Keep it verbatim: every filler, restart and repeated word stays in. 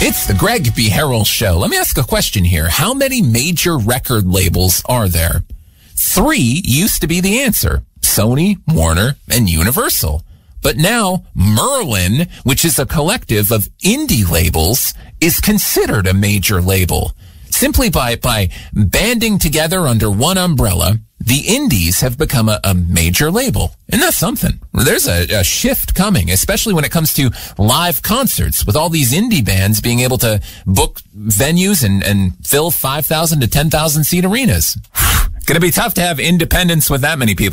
It's the Greg B. Harrell Show. Let me ask a question here. How many major record labels are there? Three used to be the answer. Sony, Warner, and Universal. But now, Merlin, which is a collective of indie labels, is considered a major label. Simply by, by banding together under one umbrella, the indies have become a, a major label. And that's something. There's a, a shift coming, especially when it comes to live concerts, with all these indie bands being able to book venues and, and fill five thousand to ten thousand seat arenas. Going to be tough to have independence with that many people.